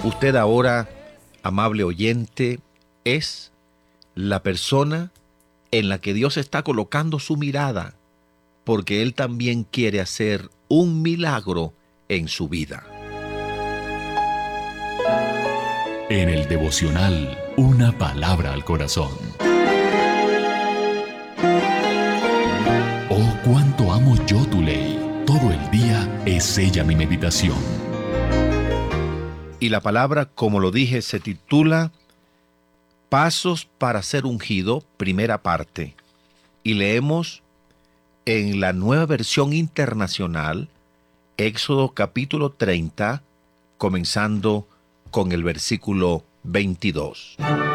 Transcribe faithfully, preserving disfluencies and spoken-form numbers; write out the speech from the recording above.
Usted ahora, amable oyente, es la persona en la que Dios está colocando su mirada, porque Él también quiere hacer un milagro en su vida. En el devocional, una palabra al corazón. Oh, cuánto amo yo tu ley. Todo el día es ella mi meditación. Y la palabra, como lo dije, se titula Pasos para ser ungido, primera parte. Y leemos en la Nueva Versión Internacional, Éxodo capítulo treinta, comenzando con el versículo veintidós.